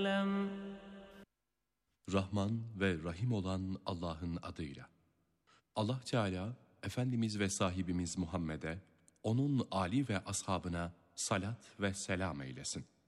Rahman ve Rahim olan Allah'ın adıyla. Allah Teala, Efendimiz ve sahibimiz Muhammed'e, onun âli ve ashabına salat ve selam eylesin.